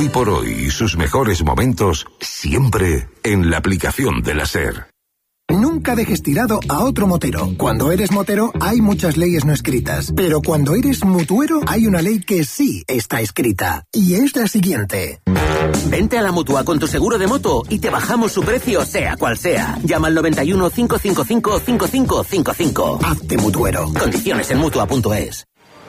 Hoy por hoy y sus mejores momentos siempre en la aplicación de la SER. Nunca dejes tirado a otro motero. Cuando eres motero hay muchas leyes no escritas, pero cuando eres mutuero hay una ley que sí está escrita, y es la siguiente. Vente a la Mutua con tu seguro de moto y te bajamos su precio sea cual sea. Llama al 91 555 5555. Hazte mutuero. Condiciones en Mutua.es.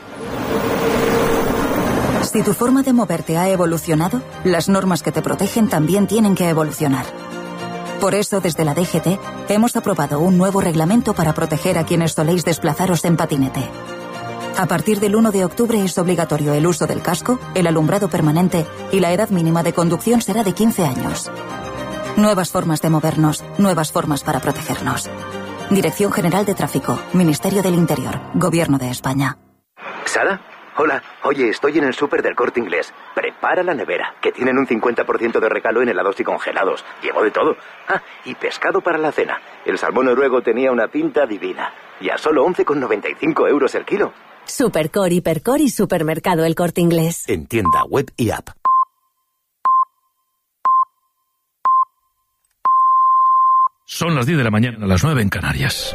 Si tu forma de moverte ha evolucionado, las normas que te protegen también tienen que evolucionar. Por eso, desde la DGT, hemos aprobado un nuevo reglamento para proteger a quienes soléis desplazaros en patinete. A partir del 1 de octubre es obligatorio el uso del casco, el alumbrado permanente y la edad mínima de conducción será de 15 años. Nuevas formas de movernos, nuevas formas para protegernos. Dirección General de Tráfico, Ministerio del Interior, Gobierno de España. ¿Sara? Hola, oye, estoy en el súper del Corte Inglés. Prepara la nevera, que tienen un 50% de regalo en helados y congelados. Llevo de todo. Ah, y pescado para la cena. El salmón noruego tenía una pinta divina. Y a solo 11,95 euros el kilo. Supercore, Hipercore y Supermercado El Corte Inglés. En tienda, web y app. Son las 10 de la mañana, las 9 en Canarias.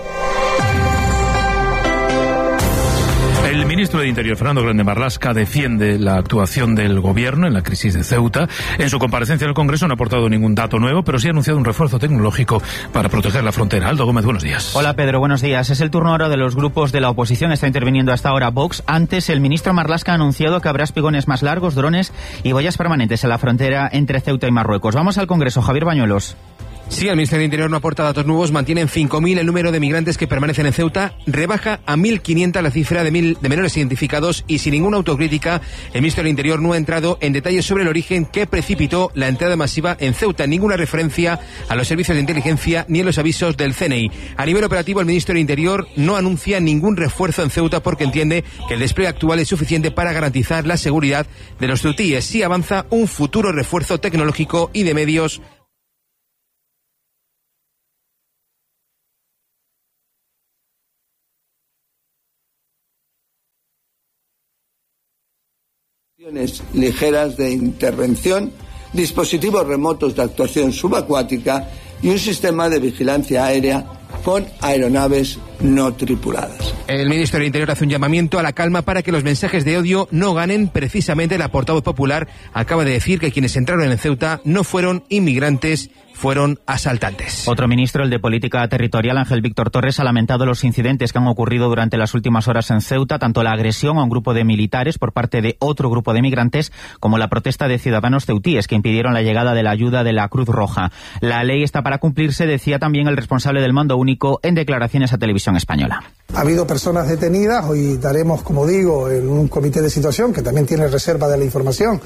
El ministro de Interior, Fernando Grande Marlaska, defiende la actuación del gobierno en la crisis de Ceuta. En su comparecencia en el Congreso no ha aportado ningún dato nuevo, pero sí ha anunciado un refuerzo tecnológico para proteger la frontera. Aldo Gómez, buenos días. Hola Pedro, buenos días. Es el turno ahora de los grupos de la oposición. Está interviniendo hasta ahora Vox. Antes, el ministro Marlaska ha anunciado que habrá espigones más largos, drones y boyas permanentes en la frontera entre Ceuta y Marruecos. Vamos al Congreso. Javier Bañuelos. Sí, el Ministerio de Interior no aporta datos nuevos, mantiene en 5.000 el número de migrantes que permanecen en Ceuta, rebaja a 1.500 la cifra de menores identificados y sin ninguna autocrítica, el Ministerio del Interior no ha entrado en detalles sobre el origen que precipitó la entrada masiva en Ceuta, ninguna referencia a los servicios de inteligencia ni en los avisos del CNI. A nivel operativo, el Ministerio del Interior no anuncia ningún refuerzo en Ceuta porque entiende que el despliegue actual es suficiente para garantizar la seguridad de los ceutíes. Sí avanza un futuro refuerzo tecnológico y de medios. Ligeras de intervención, dispositivos remotos de actuación subacuática y un sistema de vigilancia aérea con aeronaves no tripuladas. El ministro del Interior hace un llamamiento a la calma para que los mensajes de odio no ganen. Precisamente la portavoz popular acaba de decir que quienes entraron en Ceuta no fueron inmigrantes, fueron asaltantes. Otro ministro, el de Política Territorial, Ángel Víctor Torres, ha lamentado los incidentes que han ocurrido durante las últimas horas en Ceuta, tanto la agresión a un grupo de militares por parte de otro grupo de migrantes, como la protesta de ciudadanos ceutíes que impidieron la llegada de la ayuda de la Cruz Roja. La ley está para cumplirse, decía también el responsable del Mando Único en declaraciones a Televisión Española. Ha habido personas detenidas, hoy daremos, como digo, en un comité de situación que también tiene reserva de la información,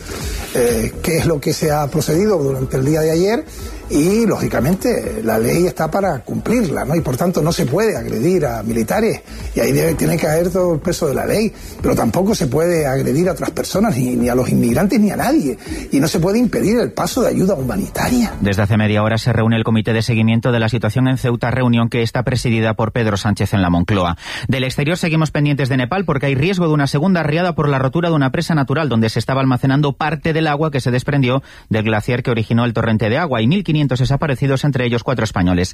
qué es lo que se ha procedido durante el día de ayer. Y, lógicamente, la ley está para cumplirla, ¿no? Y, por tanto, no se puede agredir a militares. Y ahí tiene que caer todo el peso de la ley. Pero tampoco se puede agredir a otras personas, ni a los inmigrantes, ni a nadie. Y no se puede impedir el paso de ayuda humanitaria. Desde hace media hora se reúne el Comité de Seguimiento de la Situación en Ceuta, reunión que está presidida por Pedro Sánchez en la Moncloa. Del exterior seguimos pendientes de Nepal porque hay riesgo de una segunda riada por la rotura de una presa natural donde se estaba almacenando parte del agua que se desprendió del glaciar que originó el torrente de agua. Y 1.500 desaparecidos, entre ellos 3 españoles.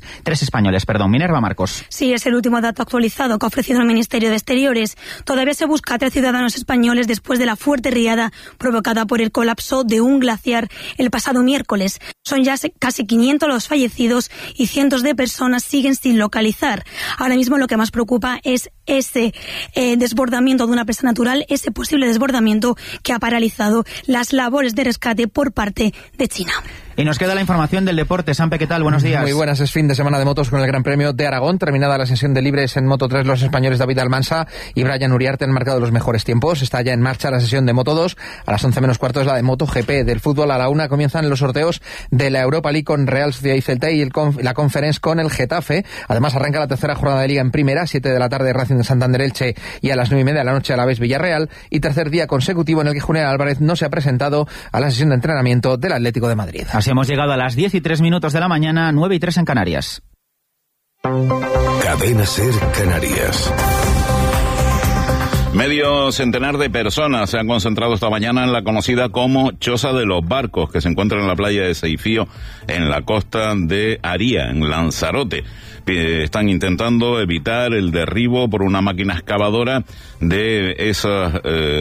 Minerva Marcos. Sí, es el último dato actualizado que ha ofrecido el Ministerio de Exteriores. Todavía se busca a 3 ciudadanos españoles después de la fuerte riada provocada por el colapso de un glaciar el pasado miércoles. Son ya casi 500 los fallecidos y cientos de personas siguen sin localizar. Ahora mismo lo que más preocupa es ese desbordamiento de una presa natural, ese posible desbordamiento que ha paralizado las labores de rescate por parte de China. Y nos queda la información del deporte. Sampe, ¿qué tal? Buenos días. Muy buenas, es fin de semana de motos con el Gran Premio de Aragón. Terminada la sesión de libres en Moto 3, los españoles David Almansa y Brian Uriarte han marcado los mejores tiempos. Está ya en marcha la sesión de Moto 2. A las 11 menos cuarto es la de Moto GP. Del fútbol a la 1 comienzan los sorteos de la Europa League con Real Sociedad y Celta y la Conference con el Getafe. Además arranca la tercera jornada de Liga en Primera, 7 de la tarde Racing de Santander Elche y a las 9:30 de la noche Alavés Villarreal. Y tercer día consecutivo en el que Julián Álvarez no se ha presentado a la sesión de entrenamiento del Atlético de Madrid. Así hemos llegado a las 10:03 de la mañana, 9:03 en Canarias. Cadena SER Canarias. Medio centenar de personas se han concentrado esta mañana en la conocida como Choza de los Barcos, que se encuentra en la playa de Seifío, en la costa de Aría, en Lanzarote. Están intentando evitar el derribo por una máquina excavadora de esas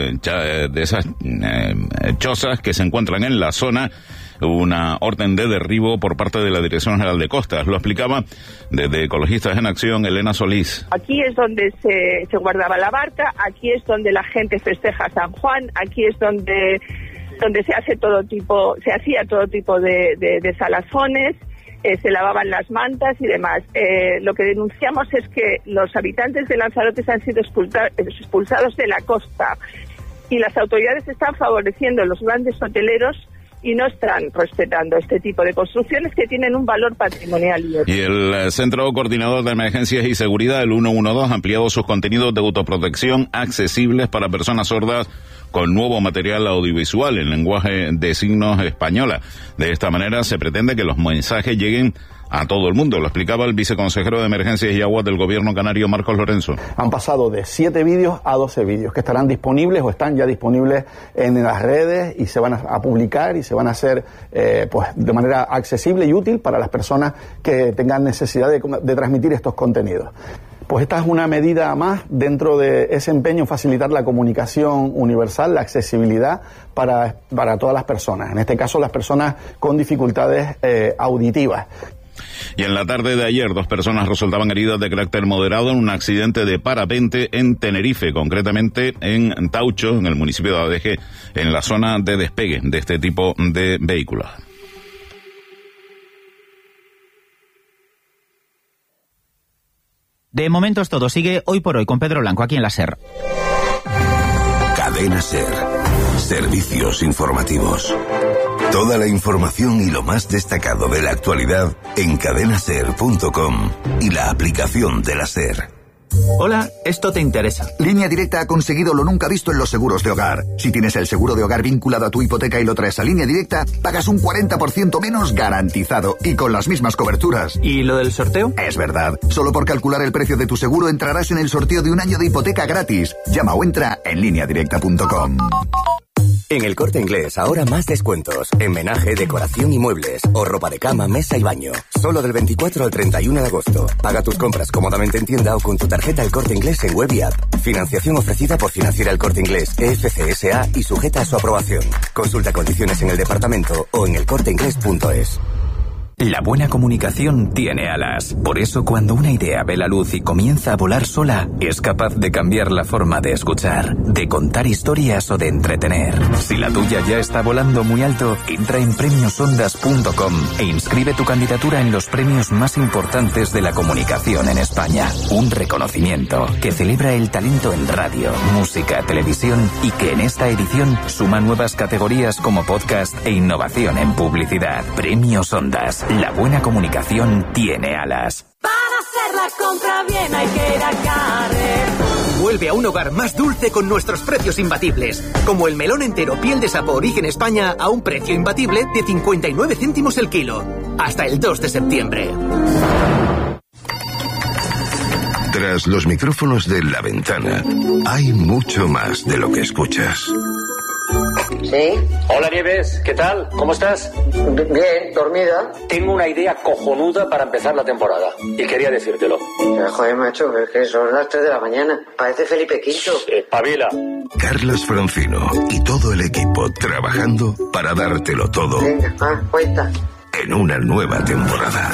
chozas que se encuentran en la zona. Una orden de derribo por parte de la Dirección General de Costas. Lo explicaba desde Ecologistas en Acción Elena Solís. Aquí es donde se guardaba la barca, aquí es donde la gente festeja San Juan, aquí es donde se hacía todo tipo de salazones, se lavaban las mantas y demás. Lo que denunciamos es que los habitantes de Lanzarote han sido expulsados de la costa y las autoridades están favoreciendo a los grandes hoteleros y no están respetando este tipo de construcciones que tienen un valor patrimonial. Y el Centro Coordinador de Emergencias y Seguridad, el 112, ha ampliado sus contenidos de autoprotección accesibles para personas sordas con nuevo material audiovisual en lenguaje de signos española. De esta manera se pretende que los mensajes lleguen a todo el mundo. Lo explicaba el viceconsejero de Emergencias y Aguas del Gobierno canario, Marcos Lorenzo. Han pasado de 7 vídeos a 12 vídeos que estarán disponibles o están ya disponibles en las redes y se van a publicar y se van a hacer de manera accesible y útil para las personas que tengan necesidad de transmitir estos contenidos. Pues esta es una medida más dentro de ese empeño en facilitar la comunicación universal, la accesibilidad para todas las personas, en este caso las personas con dificultades auditivas. Y en la tarde de ayer, 2 personas resultaban heridas de carácter moderado en un accidente de parapente en Tenerife, concretamente en Taucho, en el municipio de Adeje, en la zona de despegue de este tipo de vehículos. De momento es todo. Sigue Hoy por Hoy con Pedro Blanco, aquí en la SER. Cadena SER. Servicios informativos. Toda la información y lo más destacado de la actualidad en cadenaser.com y la aplicación de la SER. Hola, esto te interesa. Línea Directa ha conseguido lo nunca visto en los seguros de hogar. Si tienes el seguro de hogar vinculado a tu hipoteca y lo traes a Línea Directa, pagas un 40% menos garantizado y con las mismas coberturas. ¿Y lo del sorteo? Es verdad. Solo por calcular el precio de tu seguro entrarás en el sorteo de un año de hipoteca gratis. Llama o entra en lineadirecta.com. En El Corte Inglés, ahora más descuentos. En menaje, decoración y muebles. O ropa de cama, mesa y baño. Solo del 24 al 31 de agosto. Paga tus compras cómodamente en tienda o con tu tarjeta El Corte Inglés en web y app. Financiación ofrecida por Financiera El Corte Inglés, EFCSA y sujeta a su aprobación. Consulta condiciones en el departamento o en elcorteinglés.es. La buena comunicación tiene alas. Por eso, cuando una idea ve la luz y comienza a volar sola, es capaz de cambiar la forma de escuchar, de contar historias o de entretener. Si la tuya ya está volando muy alto, entra en premiosondas.com e inscribe tu candidatura en los premios más importantes de la comunicación en España. Un reconocimiento que celebra el talento en radio, música, televisión y que en esta edición suma nuevas categorías como podcast e innovación en publicidad. Premios Ondas. La buena comunicación tiene alas. Para hacer la compra bien hay que ir a Carrefour. Vuelve a un hogar más dulce con nuestros precios imbatibles. Como el melón entero piel de sapo origen España a un precio imbatible de 59 céntimos el kilo. Hasta el 2 de septiembre. Tras los micrófonos de La Ventana, hay mucho más de lo que escuchas. ¿Sí? Hola Nieves, ¿qué tal? ¿Cómo estás? Bien, dormida. Tengo una idea cojonuda para empezar la temporada y quería decírtelo. Joder, macho, es que son las 3 de la mañana. Parece Felipe V. Espabila. Carlas Francino y todo el equipo trabajando para dártelo todo. Venga, cuenta. En una nueva temporada.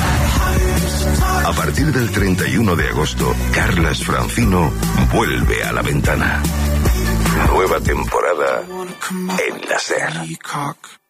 A partir del 31 de agosto, Carlas Francino vuelve a La Ventana. Nueva temporada en la SER.